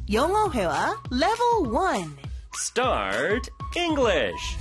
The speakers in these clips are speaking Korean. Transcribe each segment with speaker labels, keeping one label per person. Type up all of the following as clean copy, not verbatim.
Speaker 1: 영어 회화 Level 1.
Speaker 2: Start English.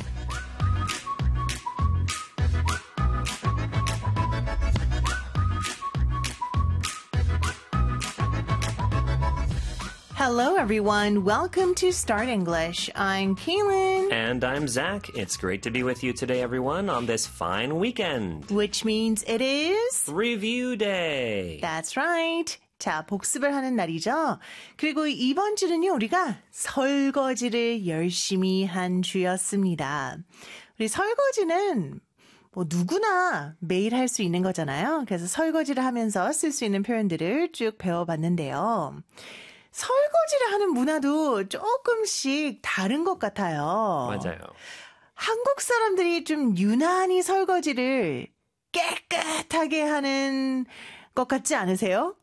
Speaker 1: Hello, everyone. Welcome to Start English. I'm Kaylin.
Speaker 2: And I'm Zach. It's great to be with you today, everyone, on this fine weekend.
Speaker 1: Which means it is...
Speaker 2: Review Day.
Speaker 1: That's right. 자, 복습을 하는 날이죠. 그리고 이번 주는요, 우리가 설거지를 열심히 한 주였습니다. 우리 설거지는 뭐 누구나 매일 할 수 있는 거잖아요. 그래서 설거지를 하면서 쓸 수 있는 표현들을 쭉 배워봤는데요. 설거지를 하는 문화도 조금씩 다른 것 같아요.
Speaker 2: 맞아요.
Speaker 1: 한국 사람들이 좀 유난히 설거지를 깨끗하게 하는 것 같지 않으세요?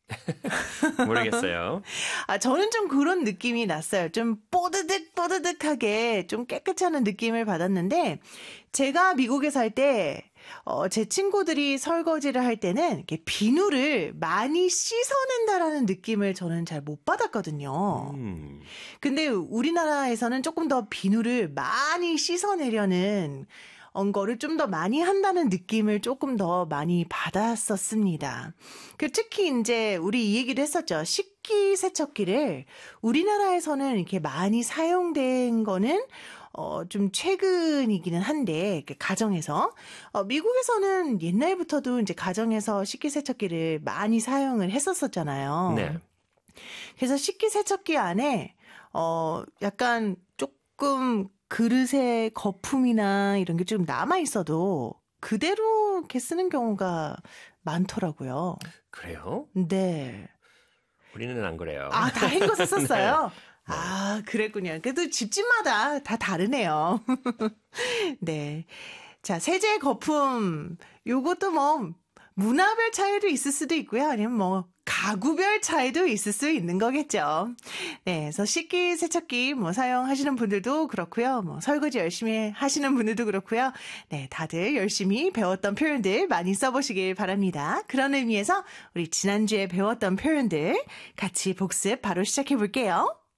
Speaker 2: 모르겠어요.
Speaker 1: 저는 좀 그런 느낌이 났어요. 좀 뽀드득뽀드득하게 좀 깨끗이 하는 느낌을 받았는데 제가 미국에 살 때 제 친구들이 설거지를 할 때는 이렇게 비누를 많이 씻어낸다라는 느낌을 저는 잘 못 받았거든요. 근데 우리나라에서는 조금 더 비누를 많이 씻어내려는 거를 좀 더 많이 한다는 느낌을 조금 더 많이 받았었습니다. 특히 이제 우리 이 얘기를 했었죠. 식기세척기를 우리나라에서는 이렇게 많이 사용된 거는 좀 최근이기는 한데 가정에서 미국에서는 옛날부터도 이제 가정에서 식기세척기를 많이 사용을 했었었잖아요.
Speaker 2: 네.
Speaker 1: 그래서 식기세척기 안에 약간 조금 그릇에 거품이나 이런 게 좀 남아 있어도 그대로 이렇게 쓰는 경우가 많더라고요.
Speaker 2: 그래요?
Speaker 1: 네.
Speaker 2: 우리는 안 그래요.
Speaker 1: 다 헹궈서 썼어요?
Speaker 2: 네.
Speaker 1: 그랬군요. 그래도 집집마다 다 다르네요. 네. 자, 세제 거품. 요것도 뭐, 문화별 차이도 있을 수도 있고요. 아니면 뭐, 가구별 차이도 있을 수 있는 거겠죠. 네. 그래서 식기세척기 뭐 사용하시는 분들도 그렇고요. 뭐, 설거지 열심히 하시는 분들도 그렇고요. 네. 다들 열심히 배웠던 표현들 많이 써보시길 바랍니다. 그런 의미에서 우리 지난주에 배웠던 표현들 같이 복습 바로 시작해 볼게요.